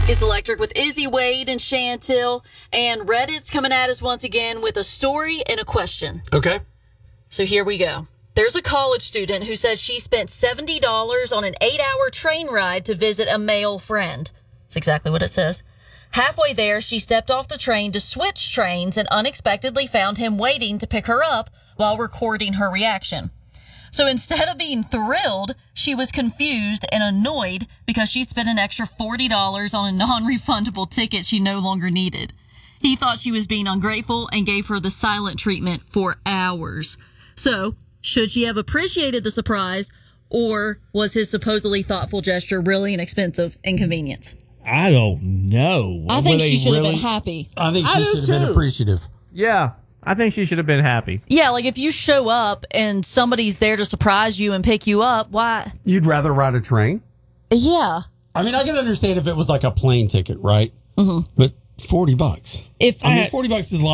It's Electric with Izzy, Wade, and Chantil. And Reddit's coming at us once again with a story and a question. Okay. So here we go. There's a college student who says she spent $70 on an 8-hour train ride to visit a male friend. That's exactly what it says. Halfway there, she stepped off the train to switch trains and unexpectedly found him waiting to pick her up while recording her reaction. So instead of being thrilled, she was confused and annoyed because she'd spent an extra $40 on a non-refundable ticket she no longer needed. He thought she was being ungrateful and gave her the silent treatment for hours. So, should she have appreciated the surprise, or was his supposedly thoughtful gesture really an expensive inconvenience? I don't know. I think she should have been happy. I think she should have been appreciative. Yeah, I think she should have been happy. Yeah, like if you show up and somebody's there to surprise you and pick you up, why? You'd rather ride a train? Yeah. I mean, I can understand if it was like a plane ticket, right? Mm-hmm. But $40. If I mean, $40 is a lot.